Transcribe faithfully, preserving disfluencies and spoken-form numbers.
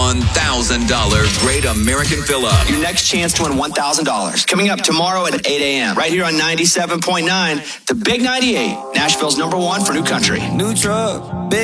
one thousand dollars Great American Fill-Up. Your next chance to win one thousand dollars. Coming up tomorrow at eight a.m. right here on ninety-seven point nine, the Big ninety-eight, Nashville's number one for new country. New truck.